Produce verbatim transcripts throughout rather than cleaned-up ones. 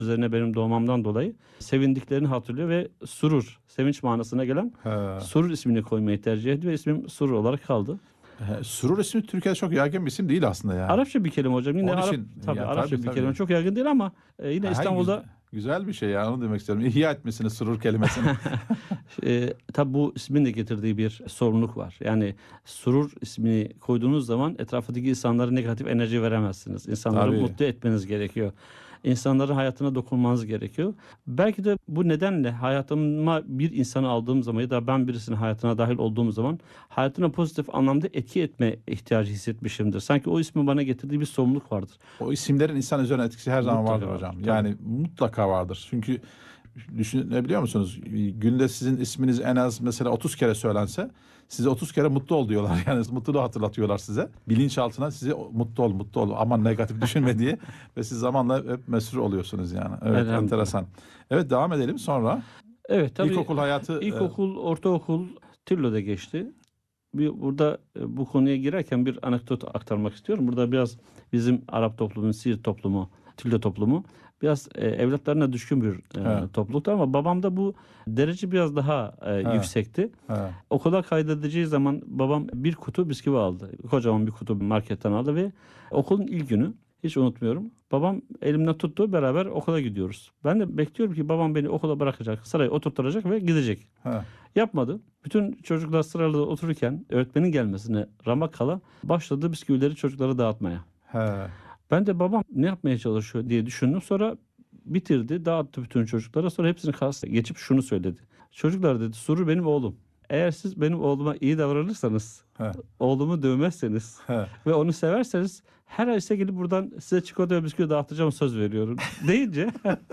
üzerine benim doğmamdan dolayı sevindiklerini hatırlıyor ve Surur, sevinç manasına gelen He. Surur ismini koymayı tercih ediyor ve ismim Surur olarak kaldı. He, Surur ismi Türkiye'de çok yaygın bir isim değil aslında yani. Arapça bir kelime hocam. Yine Onun Arap, için, tabii yani Arapça tabii, bir tabii. kelime. Çok yaygın değil ama e, yine Ha, İstanbul'da güzel, güzel bir şey yani, onu demek istiyorum. İhya etmesiniz Surur kelimesini. e, tabii bu ismin de getirdiği bir sorumluluk var. Yani Surur ismini koyduğunuz zaman etrafındaki insanlara negatif enerji veremezsiniz. İnsanları Tabii. mutlu etmeniz gerekiyor. İnsanların hayatına dokunmanız gerekiyor. Belki de bu nedenle hayatıma bir insanı aldığım zaman ya da ben birisinin hayatına dahil olduğum zaman hayatına pozitif anlamda etki etme ihtiyacı hissetmişimdir. Sanki o ismin bana getirdiği bir sorumluluk vardır. O isimlerin insan üzerine etkisi her zaman Mutlaka vardır vardır, hocam. tabii. Yani mutlaka vardır. Çünkü düşünebiliyor musunuz? Günde sizin isminiz en az mesela otuz kere söylense size otuz kere mutlu ol diyorlar. Yani mutluluğu hatırlatıyorlar size. Bilinçaltına size mutlu ol, mutlu ol. Aman negatif düşünme diye. Ve siz zamanla hep mesrur oluyorsunuz yani. Evet, enteresan. Evet, devam edelim sonra. Evet, tabii. İlkokul hayatı. İlkokul, ortaokul Tillo'da geçti. Bir, burada e, bu konuya girerken bir anekdot aktarmak istiyorum. Burada biraz bizim Arap toplumu, Siirt toplumu, Tillo toplumu biraz e, evlatlarına düşkün bir e, Evet. topluluktu ama babamda bu derece biraz daha e, Evet. yüksekti. Evet. Okula kaydedeceği zaman babam bir kutu bisküvi aldı. Kocaman bir kutu marketten aldı ve okulun ilk günü hiç unutmuyorum. Babam elimden tuttu, beraber okula gidiyoruz. Ben de bekliyorum ki babam beni okula bırakacak, sıraya oturtturacak ve gidecek. Evet. Yapmadı. Bütün çocuklar sıralı otururken öğretmenin gelmesine ramak kala başladı bisküvileri çocuklara dağıtmaya. Evet. Ben de babam ne yapmaya çalışıyor diye düşündüm. Sonra bitirdi, dağıttı bütün çocuklara. Sonra hepsini karşısına geçip şunu söyledi. Çocuklar dedi, Surur benim oğlum. Eğer siz benim oğluma iyi davranırsanız, Evet. oğlumu dövmezseniz Evet. ve onu severseniz her ay size gelip buradan size çikolata ve bisküvi dağıtacağım, söz veriyorum deyince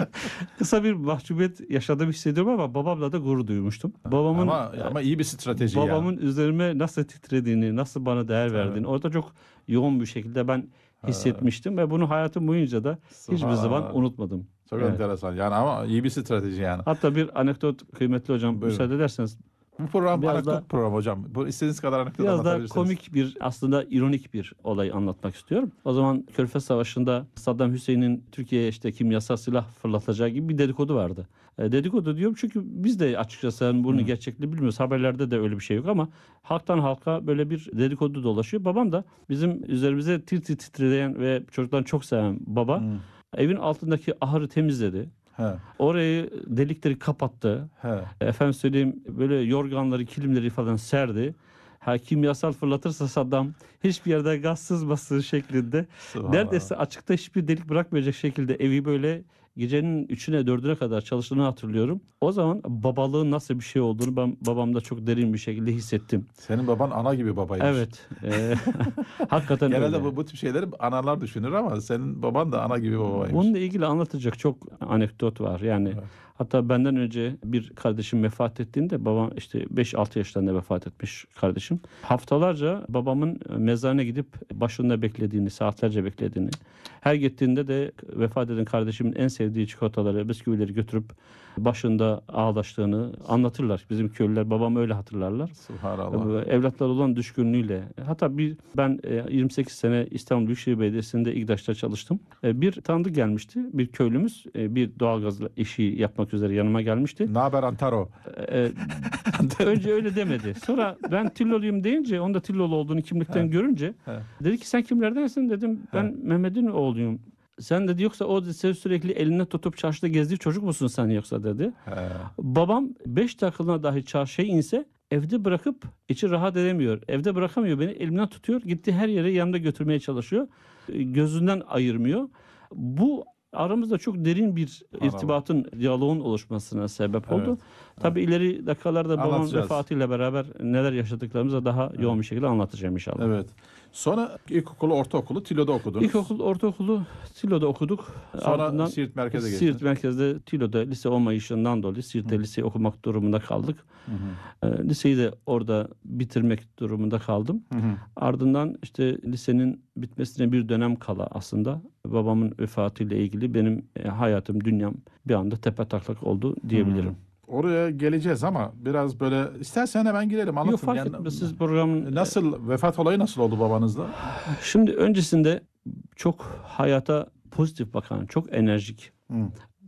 kısa bir mahcubiyet yaşadığımı hissediyorum ama babamla da gurur duymuştum. Babamın Ama, ama iyi bir strateji babamın yani. üzerime nasıl titrediğini, nasıl bana değer verdiğini orada çok yoğun bir şekilde ben hissetmiştim ve bunu hayatım boyunca da hiçbir zaman unutmadım. Çok Evet. enteresan yani, ama iyi bir strateji yani. Hatta bir anekdot kıymetli hocam, Buyurun. müsaade ederseniz. Bu program Biraz anekdot da- programı hocam. Bu istediğiniz kadar anekdot Biraz da anlatabilirsiniz. komik bir, aslında ironik bir olay anlatmak istiyorum. O zaman Körfez Savaşı'nda Saddam Hüseyin'in Türkiye'ye işte kimyasal silah fırlatacağı gibi bir dedikodu vardı. E, dedikodu diyorum çünkü biz de açıkçası yani bunun gerçekliğini bilmiyoruz. Haberlerde de öyle bir şey yok ama halktan halka böyle bir dedikodu dolaşıyor. Babam da bizim üzerimize tir tir titreyen ve çocuklarını çok seven baba Hı. evin altındaki ahırı temizledi. He, Orayı, delikleri kapattı. he. Efendim söyleyeyim, böyle yorganları, kilimleri falan serdi. Ha, kimyasal fırlatırsa Saddam hiçbir yerde gaz sızması şeklinde Subhanallah. neredeyse açıkta hiçbir delik bırakmayacak şekilde evi böyle gecenin üçüne dördüne kadar çalıştığını hatırlıyorum. O zaman babalığın nasıl bir şey olduğunu ben babamda çok derin bir şekilde hissettim. Senin baban ana gibi babaymış. Evet. E, hakikaten Genelde öyle. bu, bu tip şeyleri analar düşünür ama senin baban da ana gibi babaymış. Bununla ilgili anlatacak çok anekdot var. Yani Evet. hatta benden önce bir kardeşim vefat ettiğinde, babam işte beş altı yaşlarında vefat etmiş kardeşim. Haftalarca babamın mezarına gidip başında beklediğini, saatlerce beklediğini, her gittiğinde de vefat eden kardeşimin en sevdiği çikolataları, bisküvileri götürüp başında ağlaştığını anlatırlar. Bizim köylüler, babam öyle hatırlarlar. Subhanallah. Evlatlar olan düşkünlüğüyle. Hatta bir ben e, yirmi sekiz sene İstanbul Büyükşehir Belediyesi'nde İGDAŞ'ta çalıştım. E, Bir tanıdık gelmişti. Bir köylümüz e, bir doğalgaz işi yapmak üzere yanıma gelmişti. Ne haber Antaro? E, Önce öyle demedi. Sonra ben Tilloluyum deyince, onda Tillolu olduğunu kimlikten görünce He. dedi ki sen kimlerdensin dedim. Ben He. Mehmet'in oğluyum. Sen dedi yoksa o dedi, sürekli elinden tutup çarşıda gezdiği çocuk musun sen yoksa dedi. He. Babam beş dakikalığına dahi çarşıya inse evde bırakıp, içi rahat edemiyor. Evde bırakamıyor beni, elimden tutuyor. Gittiği her yere yanında götürmeye çalışıyor. E, Gözünden ayırmıyor. Bu aramızda çok derin bir irtibatın, diyaloğun oluşmasına sebep oldu. Evet. Tabii ileri dakikalarda babamın Anlatacağız. vefatıyla beraber neler yaşadıklarımızı daha yoğun bir şekilde anlatacağım inşallah. Evet. Sonra ilkokulu, ortaokulu Tilo'da okudunuz. İlkokul, ortaokulu Tilo'da okuduk. Sonra Ardından Siirt merkeze geçtiniz. Siirt merkezde Tilo'da lise olmayışından dolayı Siirt'te lise okumak durumunda kaldık. Hı hı. Ee, liseyi de orada bitirmek durumunda kaldım. Hı hı. Ardından işte lisenin bitmesine bir dönem kala aslında babamın vefatıyla ilgili benim e, hayatım, dünyam bir anda tepetaklak oldu diyebilirim. Oraya geleceğiz ama biraz böyle istersen hemen girelim, anlatın. Yok, fark Yani etmez. Siz programın nasıl, vefat olayı nasıl oldu babanızda? Şimdi öncesinde çok hayata pozitif bakan, çok enerjik, Hı.